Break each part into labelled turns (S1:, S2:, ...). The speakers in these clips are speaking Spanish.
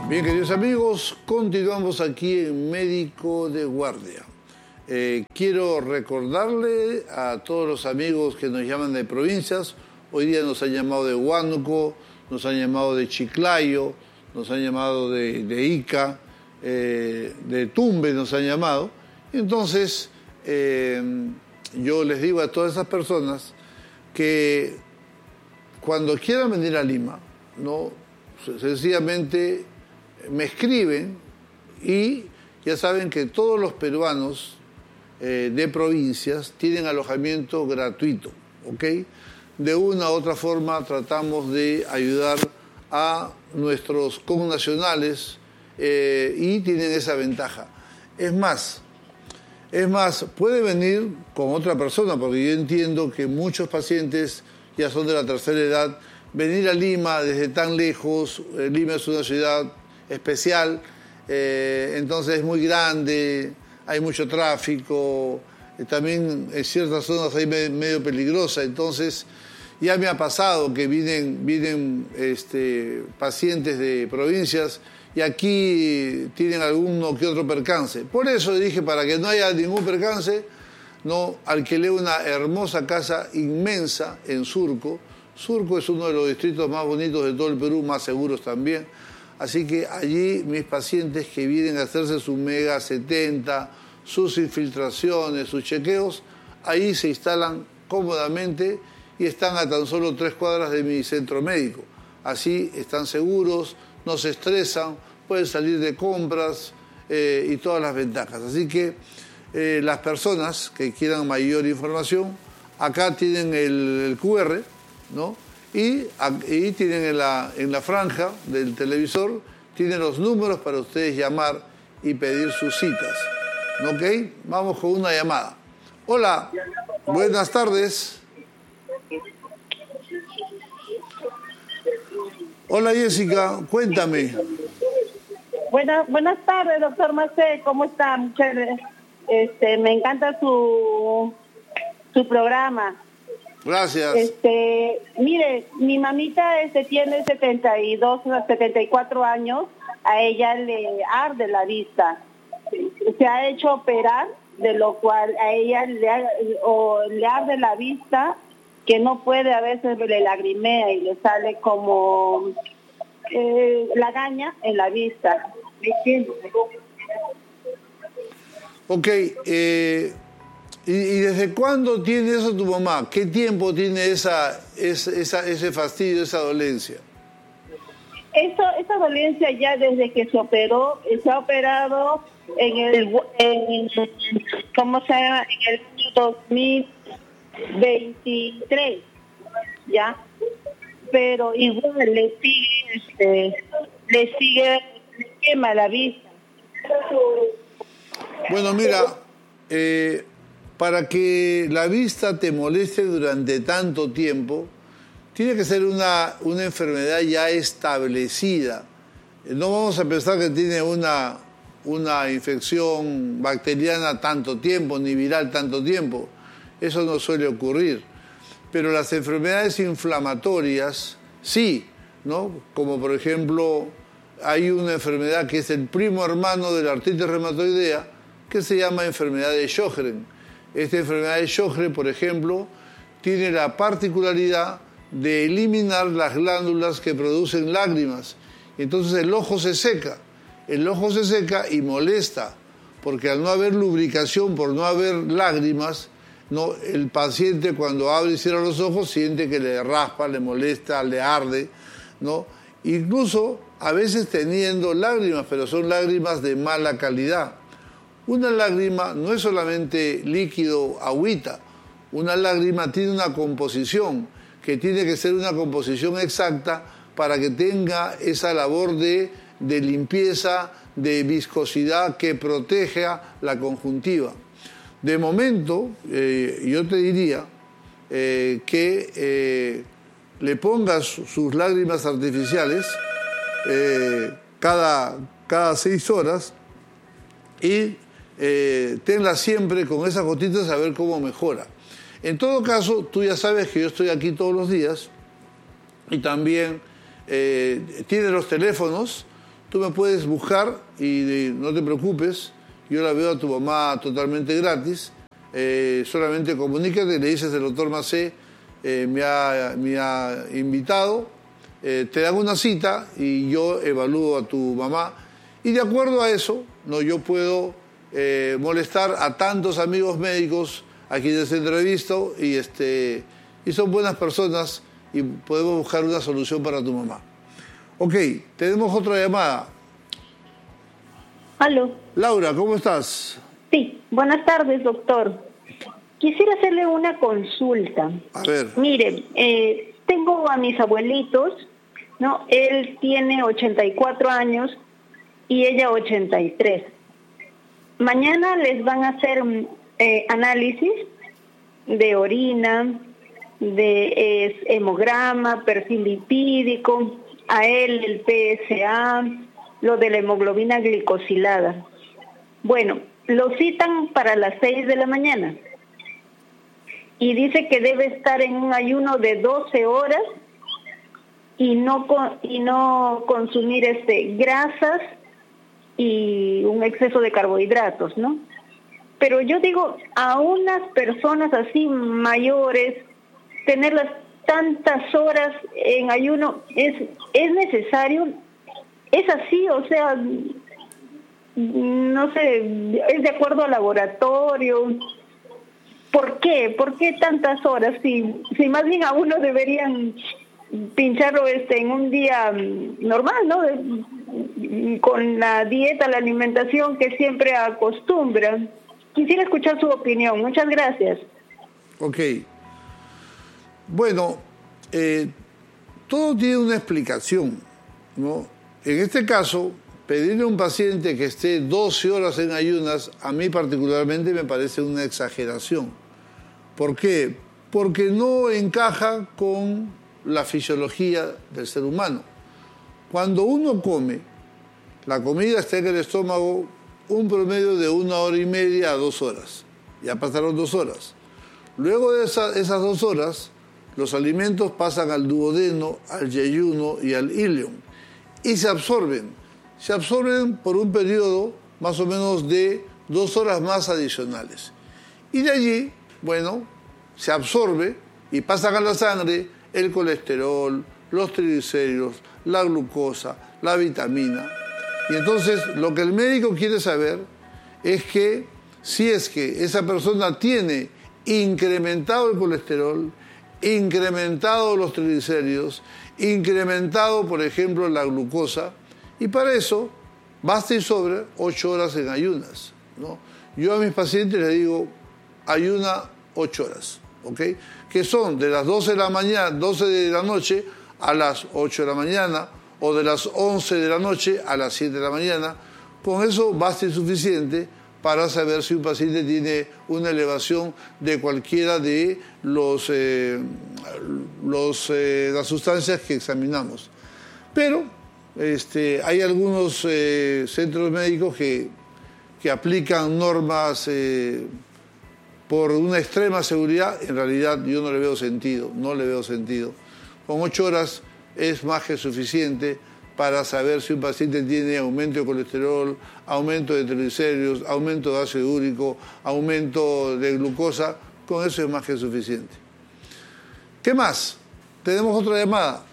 S1: Bien, queridos amigos, continuamos aquí en Médico de Guardia. Quiero recordarle a todos los amigos que nos llaman de provincias, hoy día nos han llamado de Huánuco, nos han llamado de Chiclayo, nos han llamado de Ica, de Tumbe nos han llamado. Entonces, yo les digo a todas esas personas que cuando quieran venir a Lima, ¿no? Sencillamente me escriben y ya saben que todos los peruanos de provincias tienen alojamiento gratuito, ¿ok? De una u otra forma tratamos de ayudar a nuestros connacionales y tienen esa ventaja. Es más, puede venir con otra persona, porque yo entiendo que muchos pacientes ya son de la tercera edad. Venir a Lima desde tan lejos, Lima es una ciudad especial, entonces es muy grande, hay mucho tráfico, también en ciertas zonas hay medio peligrosa, entonces ya me ha pasado que vienen pacientes de provincias y aquí tienen alguno que otro percance. Por eso dije, para que no haya ningún percance, no alquilé una hermosa casa inmensa en Surco. Surco es uno de los distritos más bonitos de todo el Perú, más seguros también. Así que allí mis pacientes que vienen a hacerse su Mega 70, sus infiltraciones, sus chequeos, ahí se instalan cómodamente y están a tan solo 3 cuadras de mi centro médico. Así están seguros, no se estresan, pueden salir de compras y todas las ventajas. Así que las personas que quieran mayor información, acá tienen el QR, ¿no? Y tienen en la franja del televisor, tienen los números para ustedes llamar y pedir sus citas. ¿Ok? Vamos con una llamada. Hola, buenas tardes. Hola Jessica, cuéntame.
S2: Buenas tardes, doctor Macé, ¿cómo está? Muchas gracias. Me encanta su programa.
S1: Gracias.
S2: Mire, mi mamita tiene 74 años, a ella le arde la vista. Se ha hecho operar, de lo cual a ella le arde la vista, que no puede, a veces le lagrimea y le sale como lagaña en la vista.
S1: Ok, ¿y desde cuándo tiene eso tu mamá? ¿Qué tiempo tiene ese fastidio, esa dolencia?
S2: Esa dolencia ya desde que se operó, se ha operado en el ¿cómo se llama? En el 2023, ¿ya? Pero igual le quema la vista.
S1: Bueno, mira, para que la vista te moleste durante tanto tiempo, tiene que ser una enfermedad ya establecida. No vamos a pensar que tiene una infección bacteriana tanto tiempo, ni viral tanto tiempo. Eso no suele ocurrir. Pero las enfermedades inflamatorias, sí, ¿no? Como por ejemplo, hay una enfermedad que es el primo hermano de la artritis reumatoidea, que se llama enfermedad de Sjögren. Esta enfermedad de Sjögren, por ejemplo, tiene la particularidad de eliminar las glándulas que producen lágrimas. Entonces el ojo se seca y molesta, porque al no haber lubricación, por no haber lágrimas, no, el paciente cuando abre y cierra los ojos siente que le raspa, le molesta, le arde, ¿no? Incluso a veces teniendo lágrimas, pero son lágrimas de mala calidad. Una lágrima no es solamente líquido, agüita. Una lágrima tiene una composición, que tiene que ser una composición exacta para que tenga esa labor de limpieza, de viscosidad que proteja la conjuntiva. De momento, yo te diría que le pongas sus lágrimas artificiales cada 6 horas y tenla siempre con esas gotitas a ver cómo mejora. En todo caso, tú ya sabes que yo estoy aquí todos los días y también tienes los teléfonos. tú me puedes buscar y no te preocupes, yo la veo a tu mamá totalmente gratis. Solamente comunícate, le dices el doctor Macé me ha invitado, te dan una cita y yo evalúo a tu mamá. Y de acuerdo a eso, no, yo puedo molestar a tantos amigos médicos a quienes he entrevistado y son buenas personas y podemos buscar una solución para tu mamá. Ok, tenemos otra llamada.
S2: Aló.
S1: Laura, ¿cómo estás?
S2: Sí, buenas tardes, doctor. Quisiera hacerle una consulta.
S1: A ver.
S2: Mire, tengo a mis abuelitos, ¿no? Él tiene 84 años y ella 83. Mañana les van a hacer análisis de orina, de hemograma, perfil lipídico, a él el PSA, lo de la hemoglobina glicosilada. Bueno, lo citan para las 6 de la mañana y dice que debe estar en un ayuno de 12 horas y no consumir grasas y un exceso de carbohidratos, ¿no? Pero yo digo, a unas personas así mayores, tenerlas tantas horas en ayuno, ¿es necesario? ¿Es así? O sea, no sé, ¿es de acuerdo al laboratorio? ¿Por qué? ¿Por qué tantas horas? Si más bien a uno deberían pincharlo en un día normal, ¿no? Con la dieta, la alimentación que siempre acostumbra. Quisiera escuchar su opinión. Muchas gracias.
S1: Ok. Bueno, todo tiene una explicación, ¿no? En este caso, pedirle a un paciente que esté 12 horas en ayunas, a mí particularmente me parece una exageración. ¿Por qué? Porque no encaja con la fisiología del ser humano. Cuando uno come, la comida está en el estómago un promedio de 1 hora y media a 2 horas. Ya pasaron 2 horas. Luego de esas 2 horas, los alimentos pasan al duodeno, al yeyuno y al ilion y se absorben. Se absorben por un periodo más o menos de 2 horas más adicionales. Y de allí, bueno, se absorbe y pasan a la sangre el colesterol, los triglicéridos, la glucosa, la vitamina. Y entonces lo que el médico quiere saber es que si es que esa persona tiene incrementado el colesterol, incrementado los triglicéridos, incrementado, por ejemplo, la glucosa, y para eso basta y sobra 8 horas en ayunas, ¿no? Yo a mis pacientes les digo, ayuna 8 horas, ¿ok? Que son de las 12 de la noche a las 8 de la mañana, o de las 11 de la noche a las 7 de la mañana. Con eso basta y suficiente para saber si un paciente tiene una elevación de cualquiera de las sustancias que examinamos. Pero hay algunos centros médicos que aplican normas por una extrema seguridad. En realidad yo no le veo sentido. Con 8 horas es más que suficiente para saber si un paciente tiene aumento de colesterol, aumento de triglicéridos, aumento de ácido úrico, aumento de glucosa. Con eso es más que suficiente. ¿Qué más? Tenemos otra llamada.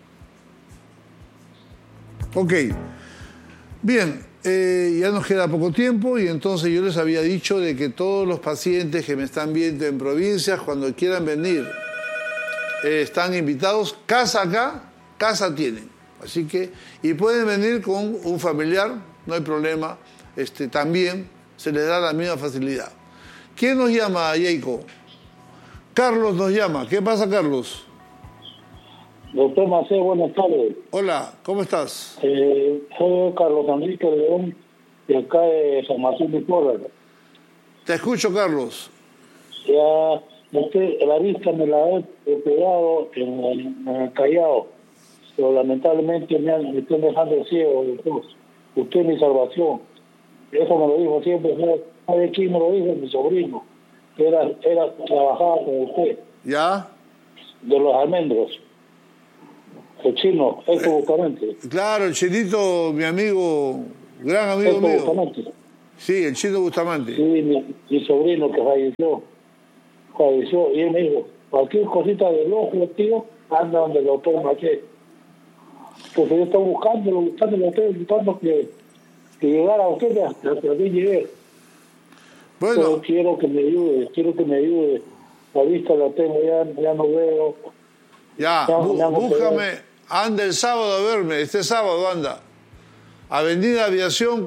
S1: Ok. Bien, ya nos queda poco tiempo y entonces yo les había dicho de que todos los pacientes que me están viendo en provincias, cuando quieran venir, están invitados. Casa acá, casa tienen. Así que, y pueden venir con un familiar, no hay problema, también se les da la misma facilidad. ¿Quién nos llama, Yeiko? Carlos nos llama. ¿Qué pasa, Carlos?
S3: Doctor Macé, buenas tardes.
S1: Hola, ¿cómo estás?
S3: Soy Carlos Enrique León, de acá de San Martín de Porras.
S1: Te escucho, Carlos.
S3: Ya, la vista me la he pegado en el Callao, pero lamentablemente me están dejando ciego, doctor. Usted es mi salvación. Eso me lo dijo siempre. ¿Sabe quién me lo dijo? Mi sobrino. Que trabajaba con usted.
S1: ¿Ya?
S3: De los almendros. El chino, Héctor Bustamante.
S1: Claro, el chinito, mi amigo, gran amigo
S3: Héctor
S1: mío.
S3: Bustamante.
S1: Sí, el chino Bustamante.
S3: Sí, mi sobrino que falleció, y él me dijo, cualquier cosita del ojo, tío, anda donde el doctor Maché. Porque yo estoy buscando que llegara a usted, hasta aquí llegué.
S1: Bueno,
S3: Pero quiero que me ayude. La vista la tengo, ya no veo.
S1: ya, búscame, anda el sábado a verme, este sábado anda. Avenida Aviación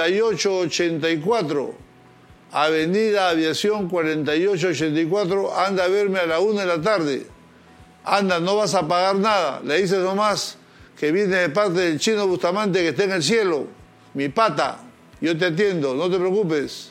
S1: 4884. Avenida Aviación 4884, anda a verme a la 1 de la tarde. Anda, no vas a pagar nada. Le dices nomás que viene de parte del chino Bustamante que está en el cielo. Mi pata, yo te atiendo, no te preocupes.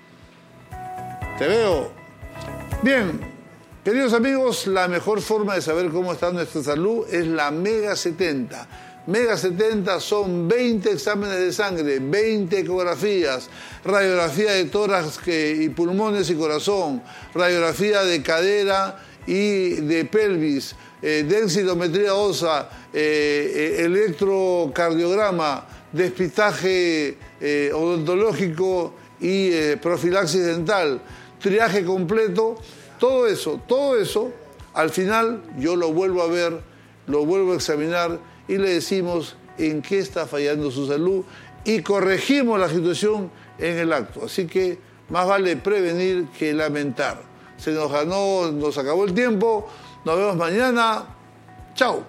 S1: Te veo. Bien, queridos amigos, la mejor forma de saber cómo está nuestra salud es la Mega 70. Mega 70 son 20 exámenes de sangre, 20 ecografías, radiografía de tórax y pulmones y corazón, radiografía de cadera y de pelvis, densitometría ósea, electrocardiograma, despistaje odontológico y profilaxis dental, triaje completo. Todo eso, al final yo lo vuelvo a ver, lo vuelvo a examinar y le decimos en qué está fallando su salud y corregimos la situación en el acto. Así que más vale prevenir que lamentar. Nos acabó el tiempo. Nos vemos mañana. Chao.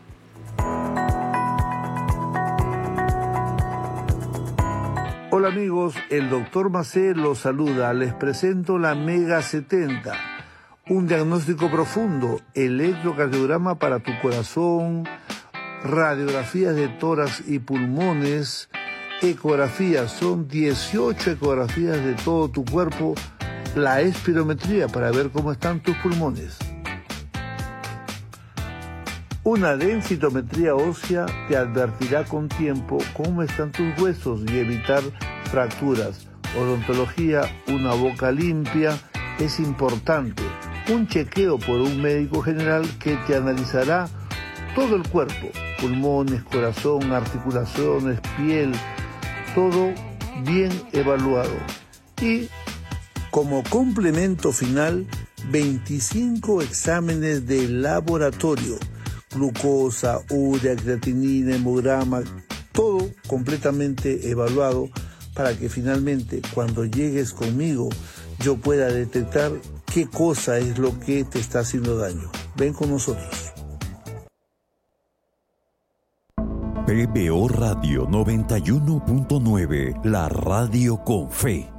S1: Hola amigos, el doctor Macé los saluda. Les presento la Mega 70. Un diagnóstico profundo, electrocardiograma para tu corazón, radiografías de tórax y pulmones, ecografías, son 18 ecografías de todo tu cuerpo, la espirometría para ver cómo están tus pulmones. Una densitometría ósea te advertirá con tiempo cómo están tus huesos y evitar fracturas. Odontología, una boca limpia, es importante. Un chequeo por un médico general que te analizará todo el cuerpo, pulmones, corazón, articulaciones, piel, todo bien evaluado. Y como complemento final, 25 exámenes de laboratorio, glucosa, urea, creatinina, hemograma, todo completamente evaluado para que finalmente cuando llegues conmigo yo pueda detectar qué cosa es lo que te está haciendo daño. Ven con nosotros.
S4: PBO Radio 91.9, la radio con fe.